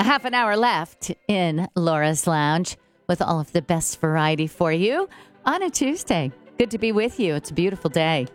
half an hour left in Laura's Lounge with all of the best variety for you on a Tuesday. Good to be with you. It's a beautiful day.